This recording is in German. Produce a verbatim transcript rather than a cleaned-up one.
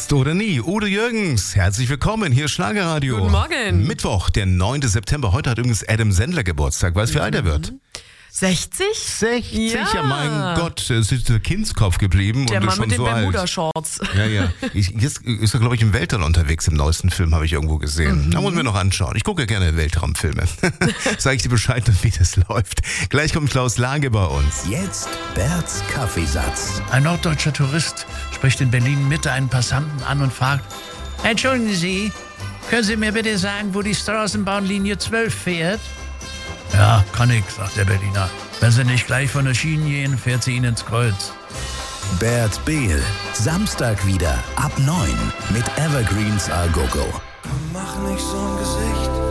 Jetzt oder nie. Udo Jürgens, herzlich willkommen. Hier ist Schlagerradio. Guten Morgen. Mittwoch, der neunten September. Heute hat übrigens Adam Sandler Geburtstag. Weißt du, wie alt er wird? sechzig? sechzig, ja, Ja. mein Gott, es ist der Kindskopf geblieben Der und ist Mann schon mit den so alt. Bermuda-Shorts. Ja, ja. Ich, jetzt ist er, glaube ich, im Weltall unterwegs. Im neuesten Film habe ich irgendwo gesehen. Mhm. Da muss ich mir noch anschauen. Ich gucke ja gerne Weltraumfilme. Sag ich dir Bescheid, wie das läuft. Gleich kommt Klaus Lage bei uns. Jetzt Berts Kaffeesatz. Ein norddeutscher Tourist spricht in Berlin-Mitte einen Passanten an und fragt: Entschuldigen Sie, können Sie mir bitte sagen, wo die Straßenbahnlinie zwölf fährt? Ja, kann ich, sagt der Berliner. Wenn Sie nicht gleich von der Schiene gehen, fährt sie Ihnen ins Kreuz. Bert Behl. Samstag wieder ab neun mit Evergreens A Go Go. Mach nicht so ein Gesicht.